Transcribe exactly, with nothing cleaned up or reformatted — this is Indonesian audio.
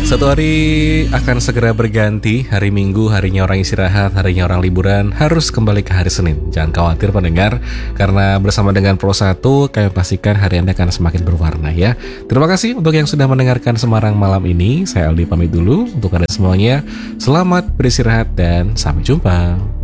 Satu hari akan segera berganti. Hari Minggu, harinya orang istirahat, harinya orang liburan, harus kembali ke hari Senin. Jangan khawatir pendengar, karena bersama dengan Pro satu, kami pastikan hari Anda akan semakin berwarna ya. Terima kasih untuk yang sudah mendengarkan Semarang malam ini. Saya Aldi pamit dulu. Untuk Anda semuanya, selamat beristirahat dan sampai jumpa.